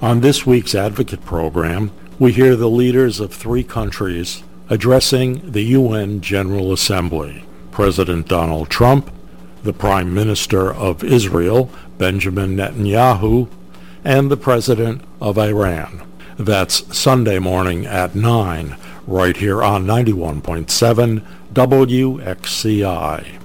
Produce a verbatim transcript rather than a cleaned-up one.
On this week's Advocate program, we hear the leaders of three countries addressing the U N General Assembly: President Donald Trump, the Prime Minister of Israel, Benjamin Netanyahu, and the President of Iran. That's Sunday morning at nine, right here on ninety-one point seven W X C I.